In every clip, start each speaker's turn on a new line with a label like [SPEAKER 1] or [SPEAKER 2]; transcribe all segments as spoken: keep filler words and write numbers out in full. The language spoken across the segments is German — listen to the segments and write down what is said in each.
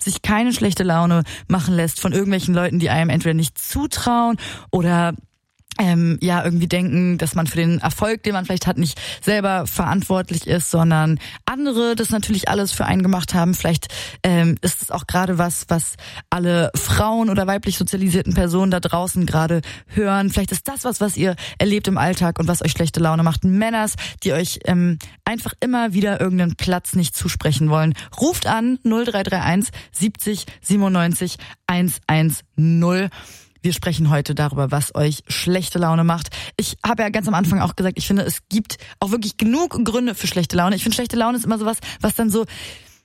[SPEAKER 1] sich keine schlechte Laune machen lässt von irgendwelchen Leuten, die einem entweder nicht zutrauen oder Ähm, ja, irgendwie denken, dass man für den Erfolg, den man vielleicht hat, nicht selber verantwortlich ist, sondern andere das natürlich alles für einen gemacht haben. Vielleicht ähm, ist es auch gerade was, was alle Frauen oder weiblich sozialisierten Personen da draußen gerade hören. Vielleicht ist das was, was ihr erlebt im Alltag und was euch schlechte Laune macht. Männers, die euch ähm, einfach immer wieder irgendeinen Platz nicht zusprechen wollen. Ruft an null drei drei eins siebzig siebenundneunzig hundertzehn. Wir sprechen heute darüber, was euch schlechte Laune macht. Ich habe ja ganz am Anfang auch gesagt, ich finde, es gibt auch wirklich genug Gründe für schlechte Laune. Ich finde, schlechte Laune ist immer sowas, was dann so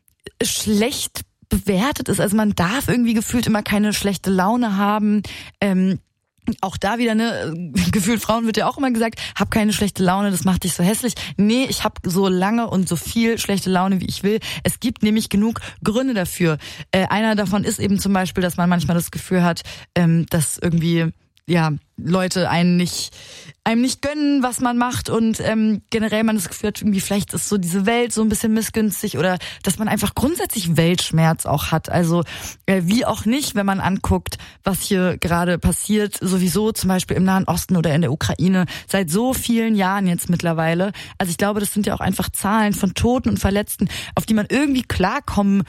[SPEAKER 1] schlecht bewertet ist. Also man darf irgendwie gefühlt immer keine schlechte Laune haben. Ähm, Auch da wieder, ne, gefühlt Frauen wird ja auch immer gesagt, hab keine schlechte Laune, das macht dich so hässlich. Nee, ich hab so lange und so viel schlechte Laune, wie ich will. Es gibt nämlich genug Gründe dafür. Äh, einer davon ist eben zum Beispiel, dass man manchmal das Gefühl hat, ähm, dass irgendwie, ja, Leute einen nicht, einem nicht gönnen, was man macht und ähm, generell man das Gefühl hat, irgendwie vielleicht ist so diese Welt so ein bisschen missgünstig oder dass man einfach grundsätzlich Weltschmerz auch hat. Also äh, wie auch nicht, wenn man anguckt, was hier gerade passiert, sowieso zum Beispiel im Nahen Osten oder in der Ukraine, seit so vielen Jahren jetzt mittlerweile. Also ich glaube, das sind ja auch einfach Zahlen von Toten und Verletzten, auf die man irgendwie klarkommen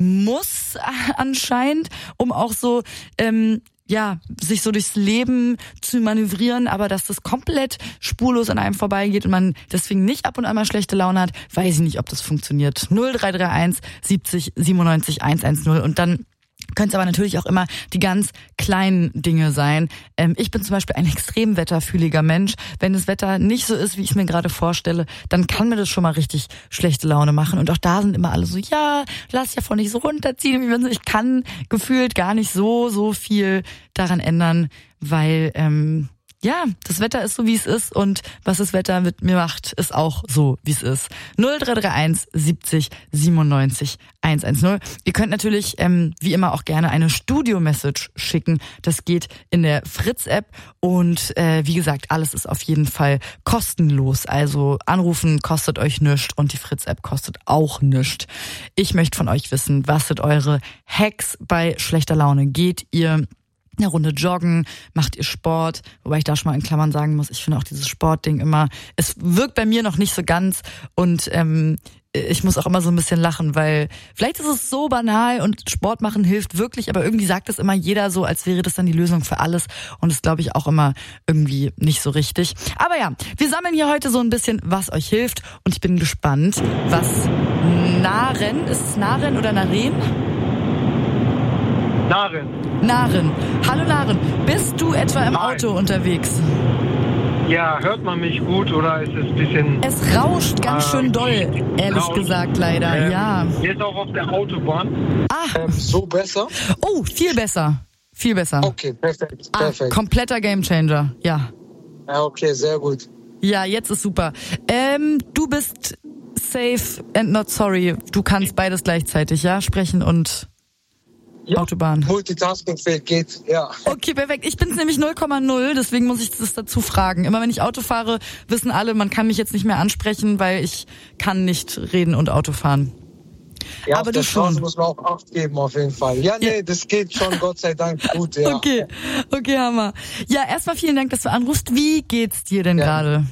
[SPEAKER 1] muss anscheinend, um auch so ähm, ja, sich so durchs Leben zu manövrieren, aber dass das komplett spurlos an einem vorbeigeht und man deswegen nicht ab und an mal schlechte Laune hat, weiß ich nicht, ob das funktioniert. null drei drei eins siebzig siebenundneunzig hundertzehn und dann können es aber natürlich auch immer die ganz kleinen Dinge sein. Ähm, ich bin zum Beispiel ein extrem wetterfühliger Mensch. Wenn das Wetter nicht so ist, wie ich es mir gerade vorstelle, dann kann mir das schon mal richtig schlechte Laune machen. Und auch da sind immer alle so, ja, lass ja von nicht so runterziehen. Ich kann gefühlt gar nicht so, so viel daran ändern, weil ähm, ja, das Wetter ist so, wie es ist und was das Wetter mit mir macht, ist auch so, wie es ist. null drei drei eins siebzig siebenundneunzig hundertzehn. Ihr könnt natürlich ähm, wie immer auch gerne eine Studio-Message schicken. Das geht in der Fritz-App und äh, wie gesagt, alles ist auf jeden Fall kostenlos. Also anrufen kostet euch nichts und die Fritz-App kostet auch nichts. Ich möchte von euch wissen, was sind eure Hacks bei schlechter Laune? Geht ihr eine Runde joggen, macht ihr Sport, wobei ich da schon mal in Klammern sagen muss, ich finde auch dieses Sportding immer, es wirkt bei mir noch nicht so ganz und ähm, ich muss auch immer so ein bisschen lachen, weil vielleicht ist es so banal und Sport machen hilft wirklich, aber irgendwie sagt das immer jeder so, als wäre das dann die Lösung für alles und das glaube ich auch immer irgendwie nicht so richtig. Aber ja, wir sammeln hier heute so ein bisschen, was euch hilft und ich bin gespannt, was Naren, ist es Naren oder Naren?
[SPEAKER 2] Naren.
[SPEAKER 1] Naren. Hallo Naren, bist du etwa im
[SPEAKER 2] Nein.
[SPEAKER 1] Auto unterwegs?
[SPEAKER 2] Ja, hört man mich gut oder ist es ein bisschen...
[SPEAKER 1] Es rauscht ganz
[SPEAKER 2] äh,
[SPEAKER 1] schön doll, ehrlich
[SPEAKER 2] laut.
[SPEAKER 1] gesagt leider,
[SPEAKER 2] Ähm,
[SPEAKER 1] ja.
[SPEAKER 2] Jetzt auch auf der Autobahn.
[SPEAKER 1] Ah,
[SPEAKER 3] Ähm, so besser?
[SPEAKER 1] oh, viel besser, viel besser.
[SPEAKER 3] Okay, perfekt,
[SPEAKER 1] Ah,
[SPEAKER 3] perfekt.
[SPEAKER 1] kompletter Gamechanger, ja.
[SPEAKER 3] Ja, okay, sehr gut.
[SPEAKER 1] Ja, jetzt ist super. Ähm, du bist safe and not sorry. Du kannst beides gleichzeitig, ja? Sprechen und
[SPEAKER 3] Ja,
[SPEAKER 1] Autobahn.
[SPEAKER 3] Multitasking-fähig geht, ja.
[SPEAKER 1] Okay, perfekt. Ich bin's nämlich null Komma null, deswegen muss ich das dazu fragen. Immer wenn ich Auto fahre, wissen alle, man kann mich jetzt nicht mehr ansprechen, weil ich kann nicht reden und Auto fahren.
[SPEAKER 3] Ja,
[SPEAKER 1] Aber
[SPEAKER 3] auf
[SPEAKER 1] du
[SPEAKER 3] der Straße
[SPEAKER 1] schon.
[SPEAKER 3] muss man auch Acht geben, auf jeden Fall. Ja, nee,
[SPEAKER 1] Ja.
[SPEAKER 3] das geht schon, Gott sei Dank, gut, ja.
[SPEAKER 1] Okay, okay, Hammer. Ja, erstmal vielen Dank, dass du anrufst. Wie geht's dir denn
[SPEAKER 3] Ja.
[SPEAKER 1] gerade?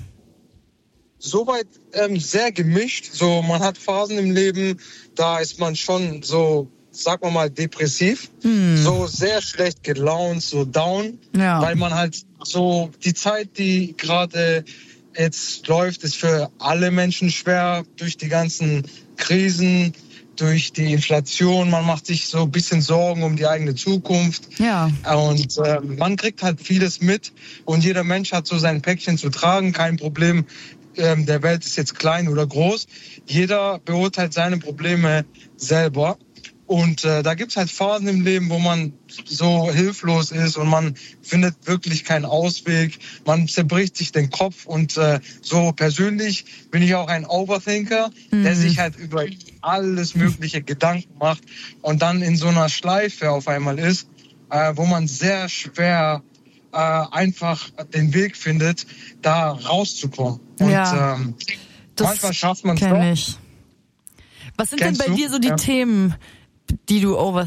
[SPEAKER 3] Soweit ähm, sehr gemischt. So, man hat Phasen im Leben, da ist man schon so, sagen wir mal, depressiv.
[SPEAKER 1] Hm.
[SPEAKER 3] So sehr schlecht gelaunt, so down.
[SPEAKER 1] Ja.
[SPEAKER 3] Weil man halt so, die Zeit, die gerade jetzt läuft, ist für alle Menschen schwer durch die ganzen Krisen, durch die Inflation. Man macht sich so ein bisschen Sorgen um die eigene Zukunft.
[SPEAKER 1] Ja.
[SPEAKER 3] Und äh, man kriegt halt vieles mit und jeder Mensch hat so sein Päckchen zu tragen, kein Problem. Ähm, der Welt ist jetzt klein oder groß. Jeder beurteilt seine Probleme selber. Und äh, da gibt's halt Phasen im Leben, wo man so hilflos ist und man findet wirklich keinen Ausweg. Man zerbricht sich den Kopf und äh, so persönlich bin ich auch ein Overthinker, mhm. der sich halt über alles mögliche Gedanken macht und dann in so einer Schleife auf einmal ist, äh, wo man sehr schwer äh, einfach den Weg findet, da rauszukommen. Und
[SPEAKER 1] Ja,
[SPEAKER 3] ähm,
[SPEAKER 1] das
[SPEAKER 3] manchmal schafft man es
[SPEAKER 1] kenn
[SPEAKER 3] doch.
[SPEAKER 1] ich. Was sind
[SPEAKER 3] Kennst
[SPEAKER 1] denn bei
[SPEAKER 3] du?
[SPEAKER 1] dir so die
[SPEAKER 3] Ja.
[SPEAKER 1] Themen, die du over,